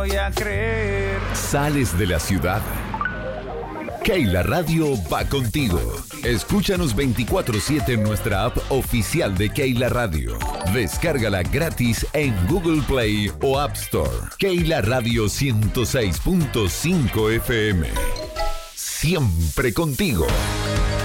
voy a creer. Sales de la ciudad. Keila Radio va contigo. Escúchanos 24/7 en nuestra app oficial de Keila Radio. Descárgala gratis en Google Play o App Store. Keila Radio 106.5 FM. Siempre contigo.